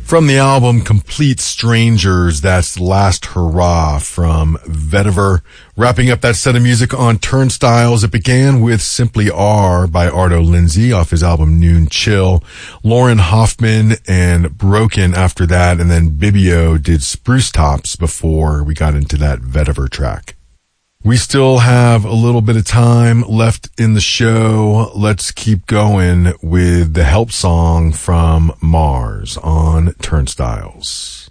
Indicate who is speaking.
Speaker 1: From the album Complete Strangers, that's Last Hurrah from Vetiver. Wrapping up that set of music on Turnstiles, it began with Simply R by Arto Lindsay off his album Noon Chill. Lauren Hoffman and Broken after that, and then Bibio did Spruce Tops before we got into that Vetiver track. We still have a little bit of time left in the show. Let's keep going with the Help song from Mars on Turnstiles.